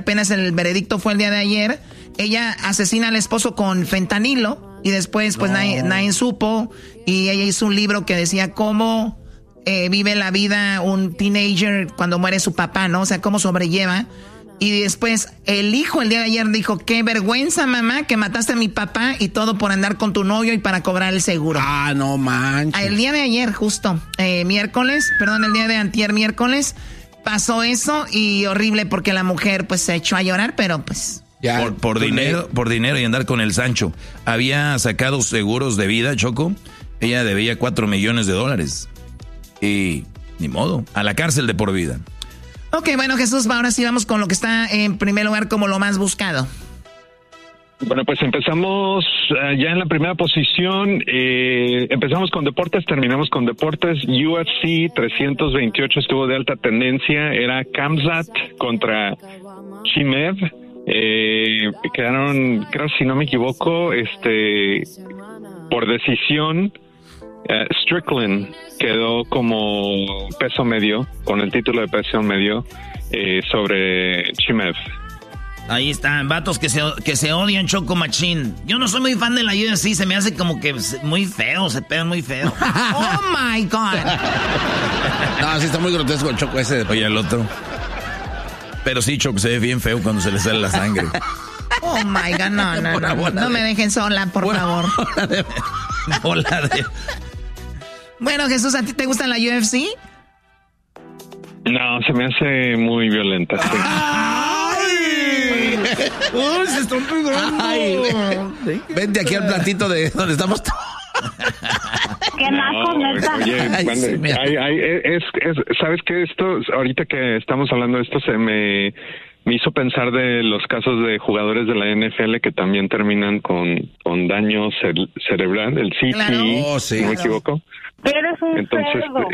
apenas el veredicto fue el día de ayer. Ella asesina al esposo con fentanilo y después pues nadie supo, y ella hizo un libro que decía cómo vive la vida un teenager cuando muere su papá, ¿no? O sea, cómo sobrelleva. Y después el hijo el día de ayer dijo, qué vergüenza, mamá, que mataste a mi papá y todo por andar con tu novio y para cobrar el seguro. Ah, no manches. El día de ayer, justo, el día de antier miércoles, pasó eso, y horrible porque la mujer pues se echó a llorar, pero pues... Ya, por dinero y andar con el Sancho. Había sacado seguros de vida, Choco. Ella debía $4 millones. Y ni modo, a la cárcel de por vida. Ok, bueno, Jesús, ahora sí vamos con lo que está en primer lugar como lo más buscado. Bueno, pues empezamos ya en la primera posición. Empezamos con deportes, terminamos con deportes. UFC 328 estuvo de alta tendencia. Era Khamzat contra Chimaev. Quedaron, creo, si no me equivoco, por decisión. Strickland quedó como peso medio, con el título de peso medio, sobre Chimaev. Ahí están, vatos que se odian, Choco Machín. Yo no soy muy fan de la UFC, se me hace como que muy feo, se pegan muy feo. ¡Oh, my God! No, sí está muy grotesco el Choco ese. Oye, el otro. Pero sí, Choco, se ve bien feo cuando se le sale la sangre. ¡Oh, my God! No me dejen sola, por favor. Bola de... Bueno, Jesús, ¿a ti te gusta la UFC? No, se me hace muy violenta. Sí. ¡Ay! ¡Uy, se están pegando! Ay, vente aquí al platito de donde estamos todos. ¡Qué naco, neta! Oye, ¿sabes qué? Esto, ahorita que estamos hablando de esto, me hizo pensar de los casos de jugadores de la NFL que también terminan con daño cerebral, el CTE, claro. Si no me equivoco. Eres un cerdo.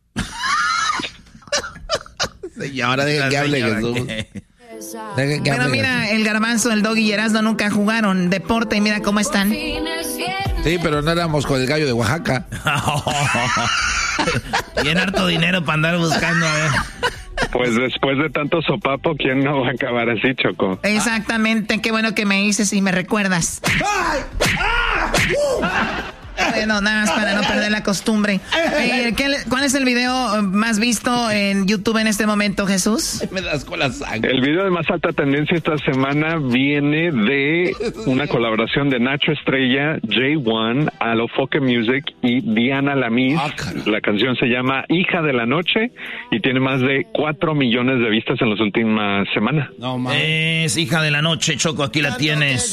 Señora, deja que hable, Jesús. Pero mira, el Garbanzo, el Doggy y Erasmo nunca jugaron deporte y mira cómo están. Sí, pero no éramos con el gallo de Oaxaca. Bien harto dinero para andar buscando, a ver. Pues después de tanto sopapo, ¿quién no va a acabar así, Choco? Exactamente, qué bueno que me dices y me recuerdas. Bueno, nada más para no perder la costumbre. ¿Cuál es el video más visto en YouTube en este momento, Jesús? Me das con la sangre. El video de más alta tendencia esta semana viene de una colaboración de Nacho Estrella, J1, Alofoque Music y Diana Lamis. La canción se llama Hija de la Noche y tiene más de 4 millones de vistas en las últimas semanas. No, es Hija de la Noche, Choco, aquí la tienes.